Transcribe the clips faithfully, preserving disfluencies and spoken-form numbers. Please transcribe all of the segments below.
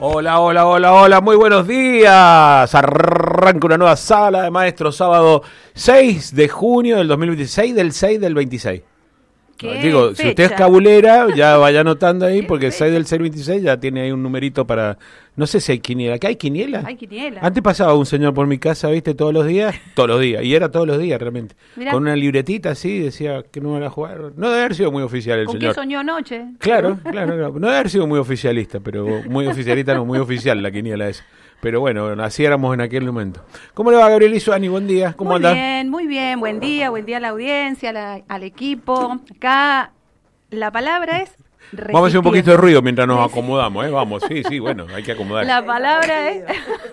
Hola, hola, hola, hola, muy buenos días. Arranca una nueva sala de maestros, sábado seis de junio del dos mil veintiséis, del seis del veintiséis. ¿Qué Digo, fecha? si usted es cabulera, ya vaya anotando ahí, porque el seis del seis veintiséis ya tiene ahí un numerito para... No sé si hay quiniela. ¿Qué hay quiniela? Hay quiniela. Antes pasaba un señor por mi casa, ¿viste? Todos los días. Todos los días. Y era todos los días, realmente. Mirá. Con una libretita así, decía que no era jugar. No debe haber sido muy oficial el ¿Con señor. qué soñó anoche? Claro, claro, claro. No debe haber sido muy oficialista, pero muy oficialista no, muy oficial la quiniela esa. Pero bueno, así éramos en aquel momento. ¿Cómo le va, Gabriel Isuani? Buen día. ¿Cómo muy anda? bien, muy bien. Buen día, buen día a la audiencia, a la- al equipo. Acá la palabra es resistiendo. Vamos a hacer un poquito de ruido mientras nos acomodamos, ¿eh? Vamos, sí, sí, bueno, hay que acomodar. La palabra es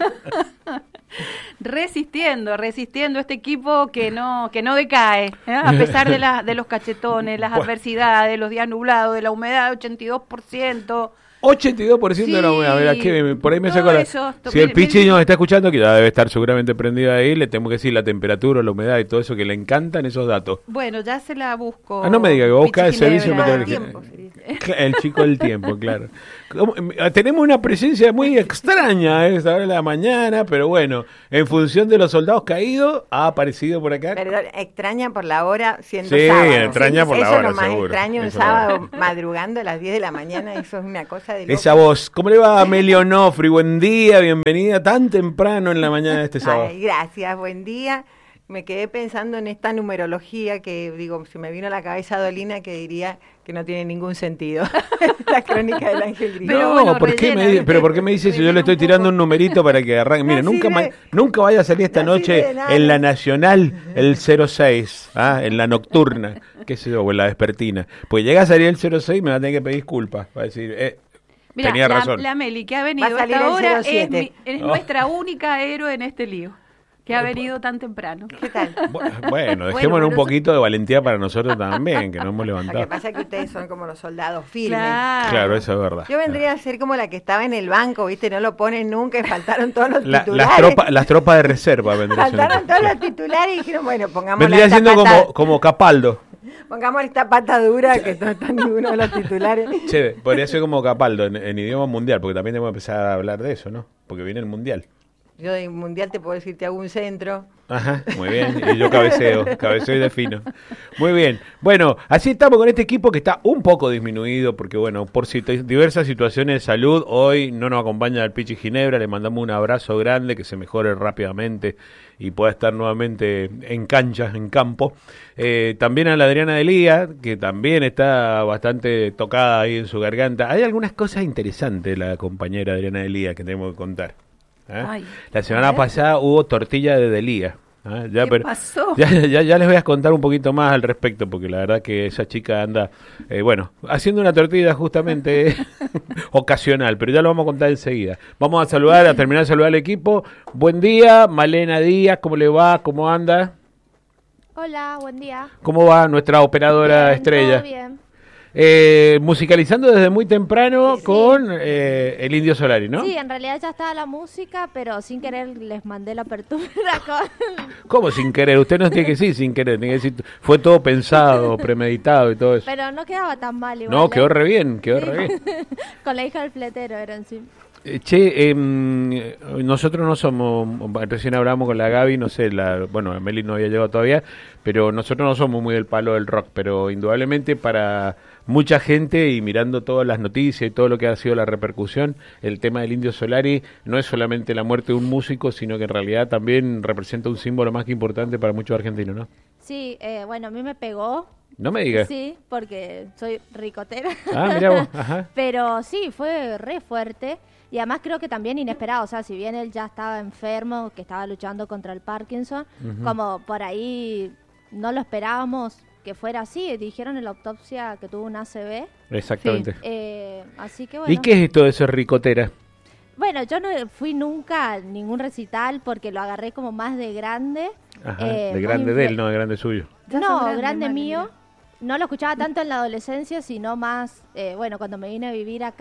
resistiendo, resistiendo este equipo que no que no decae, ¿eh? A pesar de, la, de los cachetones, las Bueno. adversidades, los días nublados, de la humedad de ochenta y dos por ciento. ochenta y dos por ciento de la humedad, verá, que por ahí me todo saco la... eso, to- Si el mire, Pichi mire. nos está escuchando, que ya debe estar seguramente prendido ahí, le tengo que decir la temperatura, la humedad y todo eso, que le encantan esos datos. Bueno, ya se la busco. Ah, no me diga que va a buscar el Pichi servicio Ginebra. meteorológico. El chico del tiempo, claro. ¿Cómo? Tenemos una presencia muy extraña a esta hora de la mañana, pero bueno, en función de los soldados caídos, ha aparecido por acá. Perdón, extraña por la hora siendo Sí, sábado. extraña por la eso hora, es lo más seguro. extraño, un Eso es sábado madrugando a las diez de la mañana, eso es una cosa de loco. Esa voz. ¿Cómo le va, Amelio Onofri? Buen día, bienvenida tan temprano en la mañana de este sábado. Ay, gracias, buen día. Me quedé pensando en esta numerología que, digo, se me vino a la cabeza Dolina que diría que no tiene ningún sentido. La crónica del ángel gris. Pero No, bueno, ¿por qué rellena, me, di- ¿viste? pero ¿por qué me dice si yo le estoy Rellena un tirando poco. un numerito para que arranque? Mire, No nunca, ma- sirve. nunca vaya a salir esta No noche sirve de nada. en la Nacional el cero seis, ¿ah? En la nocturna, qué sé yo, o en la vespertina. Pues llega a salir el cero seis y me va a tener que pedir disculpas. Va a decir, eh, Mira, tenía la, razón. la Meli que ha venido Va a salir hasta el ahora cero es, siete. mi- es Oh. nuestra única héroe en este lío, que ha venido tan temprano. ¿Qué tal? Bu- Bueno, dejémonos bueno, un poquito de valentía para nosotros también, que no hemos Lo que levantado. pasa es que ustedes son como los soldados firmes. Claro. Claro, eso es verdad. Yo vendría a ser como la que estaba en el banco, ¿viste? No lo ponen nunca y faltaron todos los La- titulares. las, tropas, las tropas de reserva vendría Faltaron siendo. todos los titulares y dijeron, bueno, pongamos Vendría esta siendo pata, como, como Capaldo. pongamos esta pata dura que no está ninguno de los titulares. Che, podría ser como Capaldo en, en idioma mundial, porque también tenemos que empezar a hablar de eso, ¿no? Porque viene el mundial. Yo de mundial te puedo decir, te hago un centro. Ajá, muy bien. Y yo cabeceo, cabeceo y defino. Muy bien. Bueno, así estamos con este equipo que está un poco disminuido, porque bueno, por situ- diversas situaciones de salud, hoy no nos acompaña el Pichi Ginebra, le mandamos un abrazo grande, que se mejore rápidamente y pueda estar nuevamente en canchas, en campo. Eh, también a la Adriana Delía, que también está bastante tocada ahí en su garganta. Hay algunas cosas interesantes de la compañera Adriana Delía que tenemos que contar. ¿eh? Ay, La a semana ver. pasada hubo tortilla de Delía. ¿eh? Ya, ¿Qué pero- pasó? Ya, ya, ya les voy a contar un poquito más al respecto, porque la verdad que esa chica anda, eh, bueno, haciendo una tortilla justamente ocasional, pero ya lo vamos a contar enseguida. Vamos a saludar, a terminar de saludar al equipo. Buen día, Malena Díaz, ¿cómo le va? ¿Cómo anda? Hola, buen día. ¿Cómo va nuestra operadora Bien, estrella? todo bien. Eh, musicalizando desde muy temprano Sí. con eh, el Indio Solari, ¿no? Sí, en realidad ya estaba la música, pero sin querer les mandé la apertura con... ¿Cómo sin querer? Usted no tiene que decir sin querer, tiene que decir, fue todo pensado, premeditado y todo eso. Pero no quedaba tan mal igual. No, ¿eh? quedó re bien, quedó Sí. re bien. Con la hija del fletero eran sí. Eh, Che, em, nosotros no somos, recién hablamos con la Gaby, no sé, la, bueno, Meli no había llegado todavía, pero nosotros no somos muy del palo del rock, pero indudablemente para mucha gente y mirando todas las noticias y todo lo que ha sido la repercusión, el tema del Indio Solari no es solamente la muerte de un músico, sino que en realidad también representa un símbolo más que importante para muchos argentinos, ¿no? Sí, eh, bueno, a mí me pegó. No me digas. Sí, porque soy ricotera. Ah, mirá vos, ajá. Pero sí, fue re fuerte. Y además creo que también inesperado, o sea, si bien él ya estaba enfermo, que estaba luchando contra el Parkinson, Ujú. como por ahí no lo esperábamos que fuera así. Dijeron en la autopsia que tuvo un A C V. Exactamente. Eh, así que bueno. ¿Y qué es esto de ser ricotera? Bueno, yo no fui nunca a ningún recital porque lo agarré como más de grande. Ajá, Eh, de más grande de influ- él, no de grande suyo. Ya No, sos grande, grande Male, mío. mira. No lo escuchaba tanto en la adolescencia, sino más, eh, bueno, cuando me vine a vivir acá.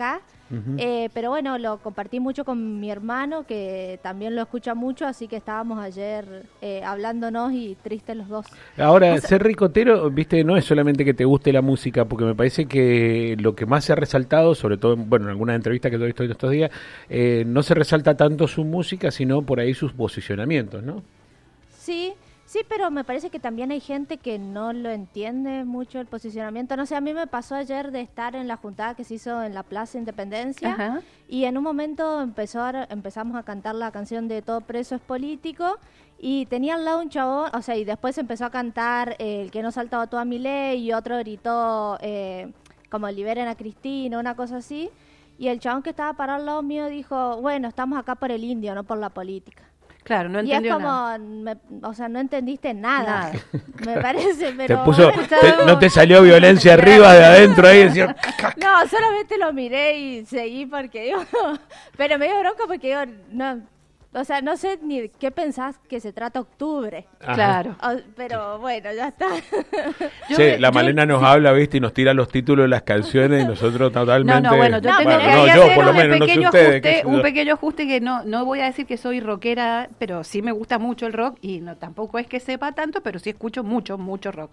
Ujú. Eh, pero bueno, lo compartí mucho con mi hermano, que también lo escucha mucho, así que estábamos ayer eh, hablándonos y tristes los dos. Ahora, ser ricotero, viste, no es solamente que te guste la música, porque me parece que lo que más se ha resaltado, sobre todo, en, bueno, en algunas entrevistas que yo he visto en estos días, eh, no se resalta tanto su música, sino por ahí sus posicionamientos, ¿no? Sí, sí, pero me parece que también hay gente que no lo entiende mucho el posicionamiento. No sé, a mí me pasó ayer de estar en la juntada que se hizo en la Plaza Independencia. Ajá. Y en un momento empezó a- empezamos a cantar la canción de Todo preso es político y tenía al lado un chabón, o sea, y después empezó a cantar eh, El que no saltaba toda mi ley y otro gritó eh, como liberen a Cristina, una cosa así. Y el chabón que estaba parado al lado mío dijo, bueno, estamos acá por el indio, no por la política. Claro, no Y es entendió como, nada. me- o sea, no entendiste nada, Nada. me parece, Te pero... puso, bueno, te- no te salió violencia arriba de adentro ahí, decir, no, solamente lo miré y seguí porque digo, pero me dio bronca porque digo, no, o sea, no sé ni qué pensás que se trata octubre. Ajá. Claro. O- pero bueno, ya está. Yo Sí, me- la yo- Malena nos habla, viste, y nos tira los títulos de las canciones y nosotros totalmente... No, no, bueno, yo No, tengo pero que no, hacer yo un por lo menos, no sé pequeño ustedes. qué ajuste, sé un yo. pequeño ajuste que no no voy a decir que soy rockera, pero sí me gusta mucho el rock y no tampoco es que sepa tanto, pero sí escucho mucho, mucho rock.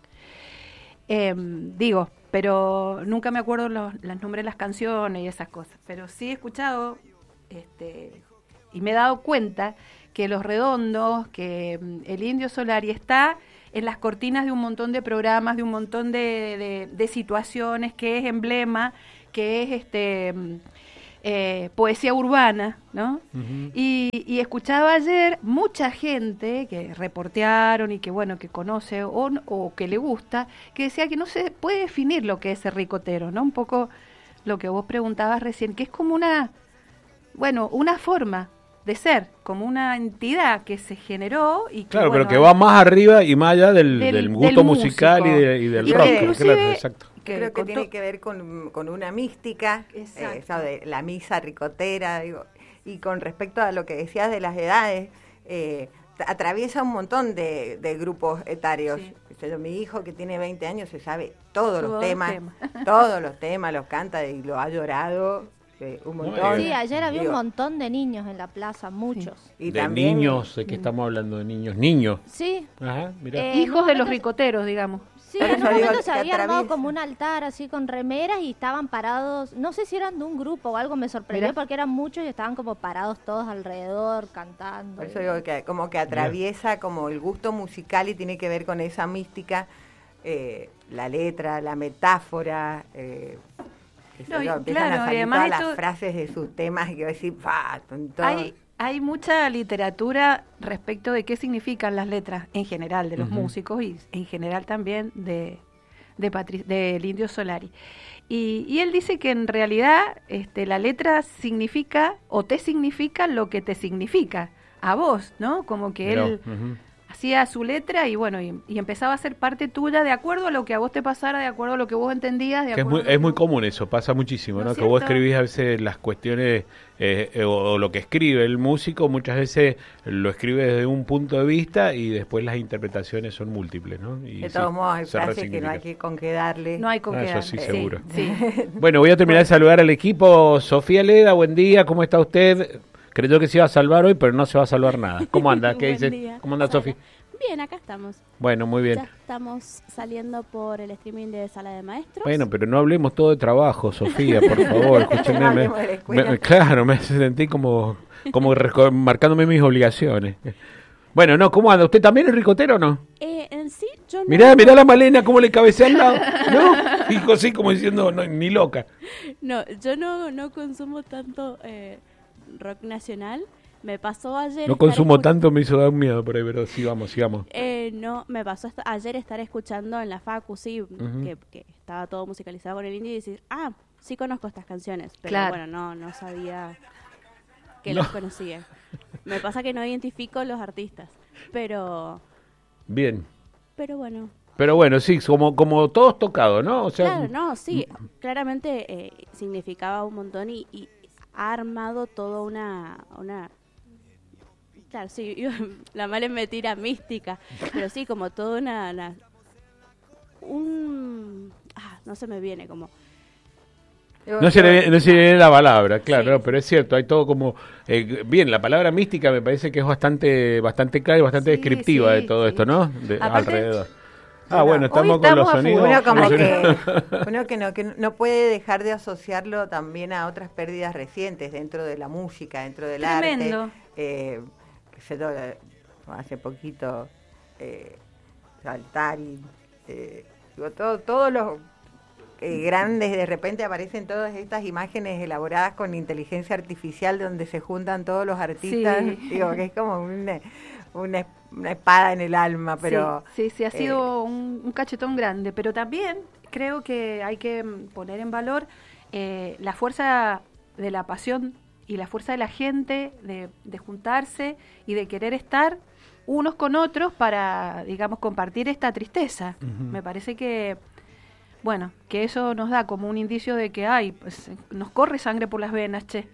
Eh, digo, pero nunca me acuerdo los, los nombres de las canciones y esas cosas, pero sí he escuchado este y me he dado cuenta que Los Redondos, que mm, el Indio Solari está en las cortinas de un montón de programas, de un montón de, de- de situaciones, que es emblema, que es este mm, eh, poesía urbana, ¿no? Ujú. Y, y escuchaba ayer mucha gente que reportearon y que bueno, que conoce o, o que le gusta, que decía que no se puede definir lo que es ser ricotero, ¿no? Un poco lo que vos preguntabas recién, que es como una, bueno, una forma de ser, como una entidad que se generó y que, Claro, bueno, pero que va más arriba y más allá del, del- del del gusto musical y, músico. de- y del Y rock. que claro, inclusive- exacto. Creo que con tiene to- que ver con, con una mística, Exacto. eh, ¿sabe? La misa ricotera, digo, y con respecto a lo que decías de las edades, eh, t- atraviesa un montón de, de grupos etarios. Sí. O sea, mi hijo que tiene veinte años se sabe todos Todos los los temas, temas. todos los temas, los canta y lo ha llorado eh, un Muy montón. bien. Sí, ayer había Digo, un montón de niños en la plaza, muchos. y de también- niños, ¿de qué estamos hablando? De niños. Niños. Sí, Ajá, mira. Eh, en hijos un de los momento- ricoteros, digamos. sí, Por en eso un digo momento que se había armado atraviesa. como un altar así con remeras y estaban parados, no sé si eran de un grupo o algo, me sorprendió Mirá. porque eran muchos y estaban como parados todos alrededor cantando. Por eso digo que como que atraviesa como el gusto musical y tiene que ver con esa mística, eh, la letra, la metáfora, eh, qué sé No, y yo, empiezan claro, a y salir además todas esto- las frases de sus temas y que voy a decir, ¡fa! Con todo- Hay, hay mucha literatura respecto de qué significan las letras en general de los Ujú. músicos y en general también de, de Patri- del Indio Solari. Y, y él dice que en realidad este, la letra significa o te significa lo que te significa a vos, ¿no? Como que Mirá, él ujú. hacía su letra y bueno, y, y empezaba a ser parte tuya de acuerdo a lo que a vos te pasara, de acuerdo a lo que vos entendías. De Que es acuerdo muy, a lo es que muy vos- común eso, pasa muchísimo, ¿No ¿no? es Que vos cierto? escribís a veces las cuestiones eh, eh, o, o lo que escribe el músico, muchas veces lo escribe desde un punto de vista y después las interpretaciones son múltiples, ¿no? Y de sí, todos modos hay se frases que no resignifica. hay que con qué darle. No hay con Ah, qué eso darle. sí, Eh, seguro. Sí. Bueno, voy a terminar de saludar al equipo. Sofía Leda, buen día, ¿cómo está usted? Creyó que se iba a salvar hoy, pero no se va a salvar nada. ¿Cómo anda? ¿Qué Buen dice? día. ¿Cómo anda, Hola. Sofía? Bien, acá estamos. Bueno, muy bien. Ya estamos saliendo por el streaming de Sala de Maestros. Bueno, pero no hablemos todo de trabajo, Sofía, por favor. Escúcheme. No me- hablemos de la escuela. me- claro, me sentí como, como reco- marcándome mis obligaciones. Bueno, no, ¿cómo anda? ¿Usted también es ricotero o no? Eh, en sí, yo no, Mirá, mirá la Malena cómo le cabecea al lado. ¿No? Dijo así como diciendo, no, ni loca. no, yo no, no consumo tanto eh, rock nacional. Me pasó ayer. No estar consumo escu- tanto, me hizo dar miedo por ahí, pero sigamos, sigamos. Eh, no, me pasó esta- ayer estar escuchando en la Facu, sí, Ujú. que, que estaba todo musicalizado con el indie y decir, ah, sí conozco estas canciones, pero Claro. bueno, no, no sabía que No. los conocía. Me pasa que no identifico los artistas, pero, Bien. pero bueno. Pero bueno, sí, como, como todos tocados, ¿no? O sea, Claro, no, sí, claramente eh, significaba un montón y, y ha armado toda una, una, claro, sí, yo- la mala me tira mística, pero sí, como toda una, una- un, ah, no se me viene, como, No se, le, no se le viene la palabra, claro, sí. No, pero es cierto, hay todo como... Eh, bien, la palabra mística me parece que es bastante bastante clara y bastante sí, descriptiva sí, de todo sí. esto, ¿no? De, Aparte, alrededor. Ah, bueno, estamos, estamos con los sonidos. Uno, como que, uno que, no, que no puede dejar de asociarlo también a otras pérdidas recientes dentro de la música, dentro del Tremendo. arte. Eh, que se lo, hace poquito, eh, Saltari, eh, digo, todo, todos los... Eh, grandes, de repente aparecen todas estas imágenes elaboradas con inteligencia artificial donde se juntan todos los artistas, sí. Digo que es como una, una, una espada en el alma, pero... Sí, sí, sí ha sido eh, un, un cachetón grande, pero también creo que hay que poner en valor eh, la fuerza de la pasión y la fuerza de la gente de, de juntarse y de querer estar unos con otros para, digamos, compartir esta tristeza. Uh-huh. Me parece que... Bueno, que eso nos da como un indicio de que ay, pues nos corre sangre por las venas, che.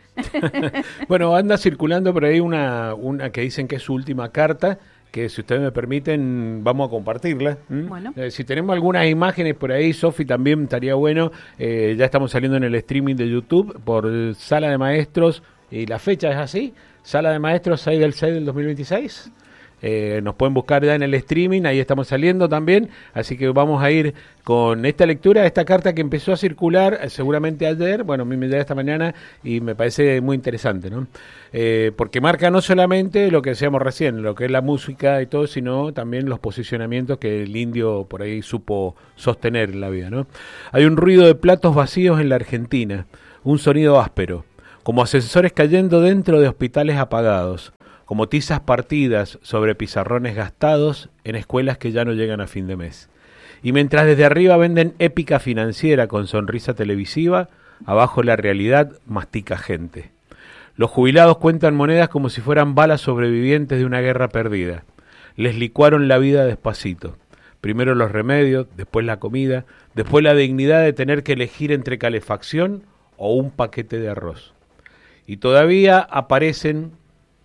Bueno, anda circulando por ahí una, una que dicen que es su última carta, que si ustedes me permiten vamos a compartirla. ¿Mm? Bueno. Eh, si tenemos algunas imágenes por ahí, Sofi, también estaría bueno. Eh, ya estamos saliendo en el streaming de YouTube por Sala de Maestros, y la fecha es así, Sala de Maestros seis del seis del dos mil veintiséis. Eh, nos pueden buscar ya en el streaming, ahí estamos saliendo también, así que vamos a ir con esta lectura, esta carta que empezó a circular eh, seguramente ayer, bueno, a mí me llega esta mañana y me parece muy interesante, ¿no? Eh, porque marca no solamente lo que decíamos recién, lo que es la música y todo, sino también los posicionamientos que el indio por ahí supo sostener en la vida, ¿no? Hay un ruido de platos vacíos en la Argentina, un sonido áspero, como ascensores cayendo dentro de hospitales apagados, como tizas partidas sobre pizarrones gastados en escuelas que ya no llegan a fin de mes. Y mientras desde arriba venden épica financiera con sonrisa televisiva, abajo la realidad mastica gente. Los jubilados cuentan monedas como si fueran balas sobrevivientes de una guerra perdida. Les licuaron la vida despacito. Primero los remedios, después la comida, después la dignidad de tener que elegir entre calefacción o un paquete de arroz. Y todavía aparecen...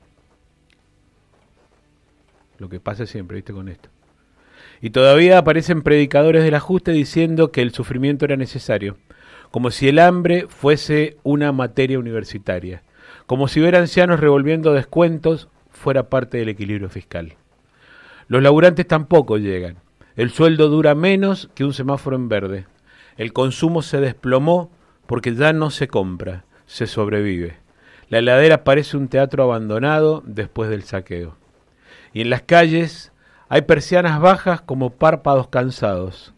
Lo que pasa siempre, ¿viste? Con esto. Y todavía aparecen predicadores del ajuste diciendo que el sufrimiento era necesario, como si el hambre fuese una materia universitaria, como si ver ancianos revolviendo descuentos fuera parte del equilibrio fiscal. Los laburantes tampoco llegan. El sueldo dura menos que un semáforo en verde. El consumo se desplomó porque ya no se compra, se sobrevive. La heladera parece un teatro abandonado después del saqueo. Y en las calles hay persianas bajas como párpados cansados.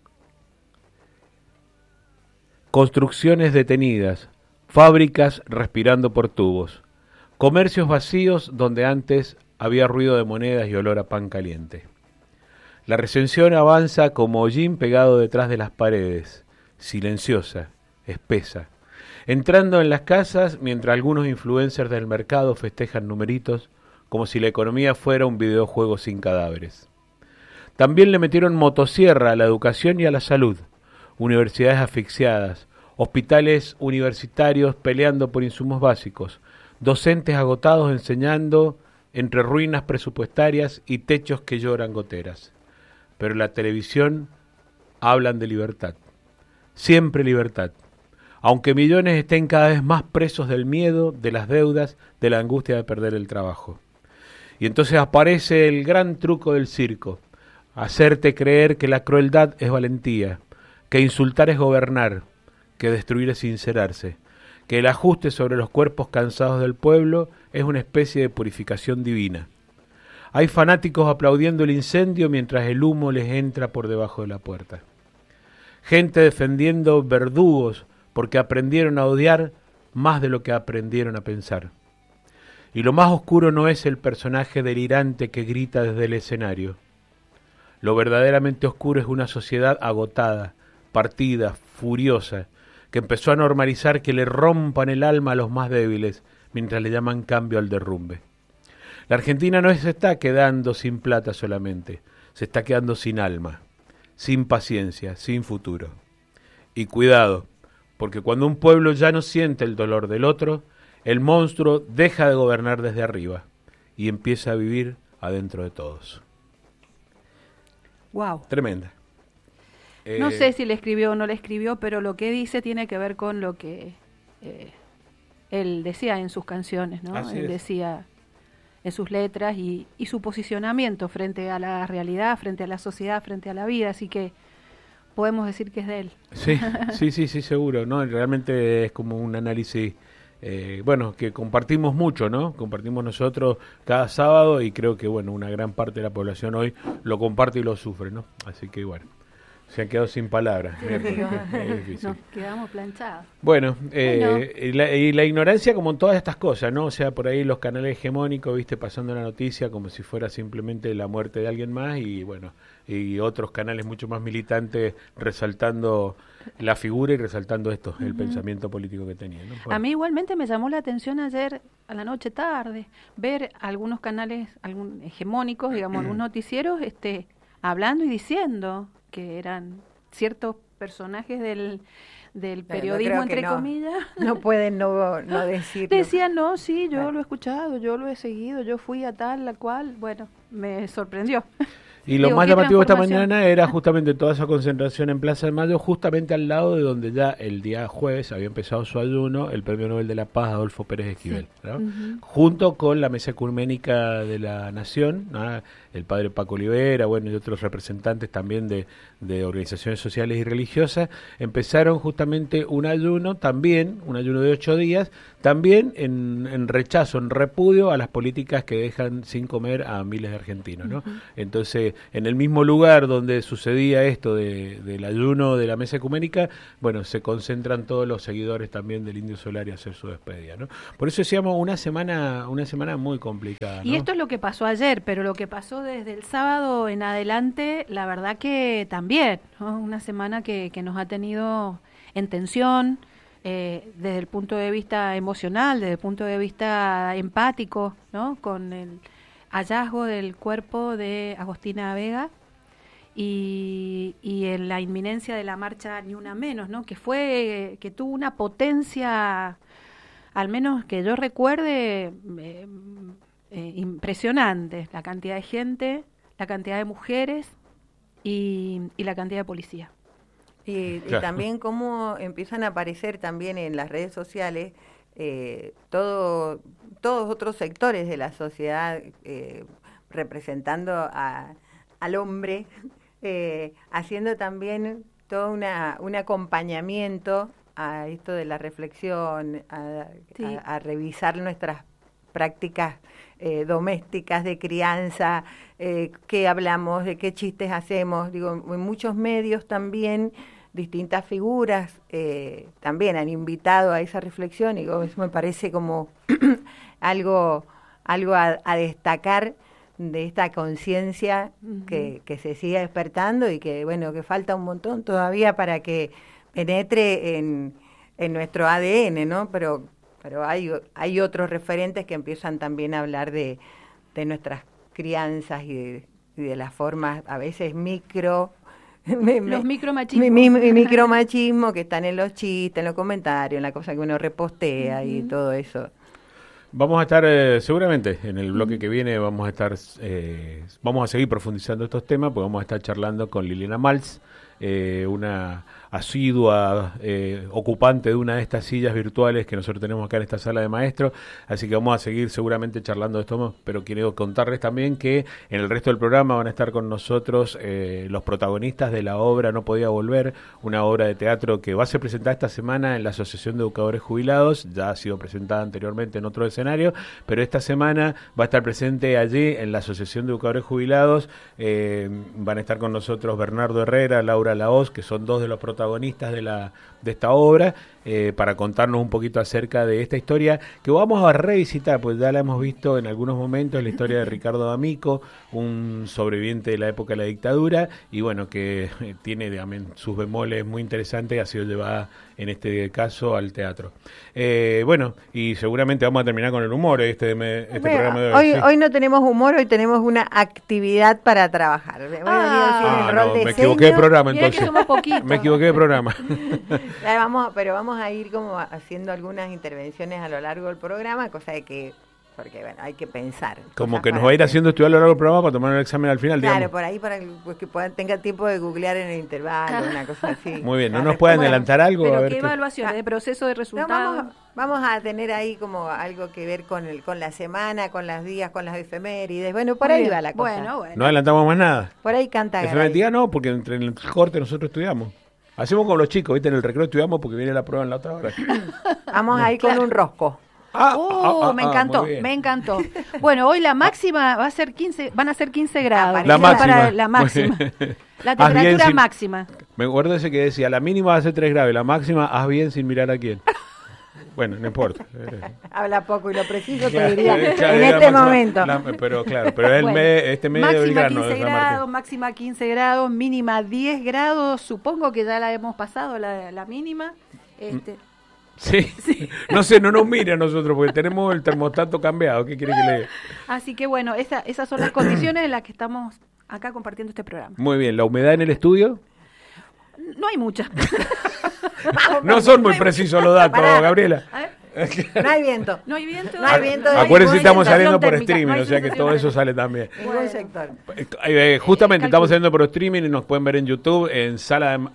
Construcciones detenidas, fábricas respirando por tubos, comercios vacíos donde antes había ruido de monedas y olor a pan caliente. La recensión avanza como hollín pegado detrás de las paredes, silenciosa, espesa, entrando en las casas mientras algunos influencers del mercado festejan numeritos como si la economía fuera un videojuego sin cadáveres. También le metieron motosierra a la educación y a la salud, universidades asfixiadas, hospitales universitarios peleando por insumos básicos, docentes agotados enseñando entre ruinas presupuestarias y techos que lloran goteras. Pero en la televisión hablan de libertad, siempre libertad, aunque millones estén cada vez más presos del miedo, de las deudas, de la angustia de perder el trabajo. Y entonces aparece el gran truco del circo, hacerte creer que la crueldad es valentía, que insultar es gobernar, que destruir es sincerarse, que el ajuste sobre los cuerpos cansados del pueblo es una especie de purificación divina. Hay fanáticos aplaudiendo el incendio mientras el humo les entra por debajo de la puerta. Gente defendiendo verdugos porque aprendieron a odiar más de lo que aprendieron a pensar. Y lo más oscuro no es el personaje delirante que grita desde el escenario. Lo verdaderamente oscuro es una sociedad agotada, partida, furiosa, que empezó a normalizar que le rompan el alma a los más débiles, mientras le llaman cambio al derrumbe. La Argentina no se está quedando sin plata solamente, se está quedando sin alma, sin paciencia, sin futuro. Y cuidado, porque cuando un pueblo ya no siente el dolor del otro, el monstruo deja de gobernar desde arriba y empieza a vivir adentro de todos. Wow. Tremenda. Eh, No sé si le escribió o no le escribió, pero lo que dice tiene que ver con lo que eh, él decía en sus canciones, ¿no? Así Él es. decía en sus letras y, y su posicionamiento frente a la realidad, frente a la sociedad, frente a la vida, así que podemos decir que es de él. Sí, sí, sí, sí, seguro, ¿no? Realmente es como un análisis, eh, bueno, que compartimos mucho, ¿no? Compartimos nosotros cada sábado y creo que, bueno, una gran parte de la población hoy lo comparte y lo sufre, ¿no? Así que, bueno, se han quedado sin palabras. Miércoles, es difícil. Nos quedamos planchados. Bueno, eh, Bueno. Y, la, y la ignorancia como en todas estas cosas, ¿no? O sea, por ahí los canales hegemónicos, viste, pasando la noticia como si fuera simplemente la muerte de alguien más y bueno, y otros canales mucho más militantes resaltando la figura y resaltando esto, el pensamiento político que tenía, ¿no? Bueno. A mí igualmente me llamó la atención ayer a la noche tarde ver algunos canales algún, hegemónicos, digamos, algunos noticieros este, hablando y diciendo que eran ciertos personajes del, del Pero periodismo, creo que entre no. comillas. No pueden no, no decirlo. Decían, no, sí, yo Claro. lo he escuchado, yo lo he seguido, yo fui a tal, la cual. Bueno, me sorprendió. Y lo Digo, más ¿qué llamativo esta transformación? mañana era justamente toda esa concentración en Plaza de Mayo, justamente al lado de donde ya el día jueves había empezado su ayuno el Premio Nobel de la Paz Adolfo Pérez Esquivel, ¿no? Ujú. Junto con la Mesa Ecuménica de la Nación, ¿no? El padre Paco Olivera, bueno, y otros representantes también de, de organizaciones sociales y religiosas, empezaron justamente un ayuno, también, un ayuno de ocho días, también en, en rechazo, en repudio a las políticas que dejan sin comer a miles de argentinos, ¿no? Entonces, en el mismo lugar donde sucedía esto de, del ayuno de la Mesa Ecuménica, bueno, se concentran todos los seguidores también del Indio Solari a hacer su despedida, ¿no? Por eso decíamos una semana, una semana muy complicada, ¿no? Y esto es lo que pasó ayer, pero lo que pasó desde el sábado en adelante, la verdad que también, ¿no? Una semana que, que nos ha tenido en tensión, eh, desde el punto de vista emocional, desde el punto de vista empático, ¿no? Con el hallazgo del cuerpo de Agostina Vega y, y en la inminencia de la marcha Ni Una Menos, ¿no? Que fue, que tuvo una potencia, al menos que yo recuerde, eh, eh, impresionante, la cantidad de gente, la cantidad de mujeres y, y la cantidad de policía. Y, y Claro. también cómo empiezan a aparecer también en las redes sociales eh, todo, todos otros sectores de la sociedad eh, representando a, al hombre, eh, haciendo también todo una, un acompañamiento a esto de la reflexión, a, Sí. a, a revisar nuestras prácticas eh, domésticas de crianza, eh, qué hablamos, de qué chistes hacemos. Digo, en muchos medios también distintas figuras eh, también han invitado a esa reflexión y digo, eso me parece como algo, algo a, a destacar de esta conciencia Ujú. que, que se sigue despertando y que bueno, que falta un montón todavía para que penetre en, en nuestro A D N, ¿no? Pero pero hay, hay otros referentes que empiezan también a hablar de, de nuestras crianzas y de, y de las formas a veces micro... me- me- Los micromachismos. mi, mi- mi micromachismo que están en los chistes, en los comentarios, en la cosa que uno repostea y todo eso. Vamos a estar, eh, seguramente, en el bloque que viene vamos a estar, eh, vamos a seguir profundizando estos temas, porque vamos a estar charlando con Liliana Maltz, eh, una asidua eh, ocupante de una de estas sillas virtuales que nosotros tenemos acá en esta sala de maestros, así que vamos a seguir seguramente charlando de esto, pero quiero contarles también que en el resto del programa van a estar con nosotros eh, los protagonistas de la obra No Podía Volver, una obra de teatro que va a ser presentada esta semana en la Asociación de Educadores Jubilados, ya ha sido presentada anteriormente en otro escenario, pero esta semana va a estar presente allí en la Asociación de Educadores Jubilados, eh, van a estar con nosotros Bernardo Herrera, Laura Laoz, que son dos de los protagonistas de la de esta obra, eh, para contarnos un poquito acerca de esta historia que vamos a revisitar, pues ya la hemos visto en algunos momentos, la historia de Ricardo D'Amico, un sobreviviente de la época de la dictadura, y bueno, que eh, tiene también sus bemoles muy interesantes, ha sido llevada en este caso al teatro. Eh, bueno, y seguramente vamos a terminar con el humor este, me- este Bueno, programa de hoy, sí. hoy no tenemos humor, hoy tenemos una actividad para trabajar. Bueno, Ah. digo, sí, Ah, el rol no, de me equivoqué de seño. programa Mirá que entonces. somos poquitos. Me equivoqué de programa. Ya vamos, pero vamos a ir como haciendo algunas intervenciones a lo largo del programa, cosa de que porque bueno, hay que pensar. Como cosas que nos para va a ir hacer. haciendo estudiar a lo largo del programa para tomar el examen al final, Claro, digamos. por ahí para que, pues, que puedan, tenga tiempo de googlear en el intervalo, una cosa así. Muy bien, ¿no Claro, nos pueden bueno, adelantar algo? A Pero ver qué qué- evaluación, de proceso de No, resultados. vamos, vamos a tener ahí como algo que ver con el con la semana, con los días, con las efemérides. Bueno, por Muy ahí bien. va la cosa. Bueno, bueno. No adelantamos más nada. Por ahí canta Garay. Efemérides no, porque entre el corte nosotros estudiamos. Hacemos como los chicos, ¿viste? En el recreo estudiamos porque viene la prueba en la otra hora. Vamos ahí con un rosco. Ah, Uh, ah, ah, me ah, encantó, muy bien. me encantó. Bueno, hoy la máxima va a ser quince, van a ser quince grados. La Eso máxima. Para la máxima. Muy bien. La Haz bien temperatura sin- máxima. Me acuerdo ese que decía, la mínima va a ser tres grados, la máxima haz bien sin mirar a quién. Bueno, no importa. Habla poco y lo preciso te Claro, diría claro, en la este máxima- momento. la- pero claro, pero el Bueno, me- este medio de máxima Belgrano, quince de San Martín. grados, máxima quince grados, mínima diez grados. Supongo que ya la hemos pasado, la, la mínima. Este, Sí. No sé, no nos mire a nosotros porque tenemos el termostato cambiado. ¿Qué quiere que le diga? así que bueno, esa, esas son las condiciones en las que estamos acá compartiendo este programa. Muy bien, la humedad en el estudio. No hay mucha. No son muy precisos los datos, Pará. Gabriela. A ver, No hay viento. no hay viento. No hay viento de Acuérdense, ninguna estamos sensación saliendo por térmica, streaming, no hay o sea que sensación todo eso térmica. sale también. Ningún Bueno. sector. Eh, eh, justamente Calculo. estamos saliendo por streaming y nos pueden ver en YouTube, en sala de... Ma-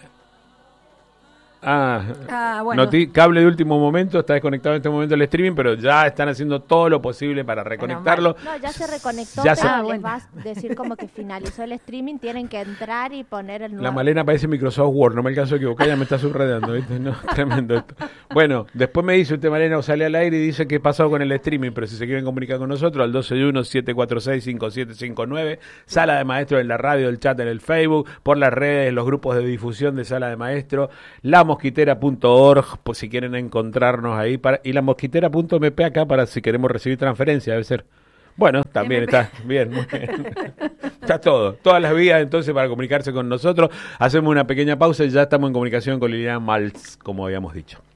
Ah, Ah, bueno. noti- cable de último momento, está desconectado en este momento el streaming, pero ya están haciendo todo lo posible para reconectarlo. No, ya se reconectó, Ya pero se- Ah, les bueno. va a decir como que finalizó el streaming, tienen que entrar y poner el nuevo. La Malena parece Microsoft Word, no me alcanzo a equivocar, ya me está subrayando, ¿viste? No, tremendo esto. Bueno, después me dice usted, Malena, o sale al aire y dice qué pasó con el streaming, pero si se quieren comunicar con nosotros, al doce uno, siete cuatro seis, cinco siete cinco nueve, Sala de Maestros en la radio, el chat en el Facebook, por las redes, los grupos de difusión de Sala de Maestros, la mosquitera punto org, por si quieren encontrarnos ahí, para, y la mosquitera punto m p acá para si queremos recibir transferencia, debe ser. Bueno, también M P. está bien, muy bien. Está todo, todas las vías entonces para comunicarse con nosotros. Hacemos una pequeña pausa y ya estamos en comunicación con Liliana Maltz, como habíamos dicho.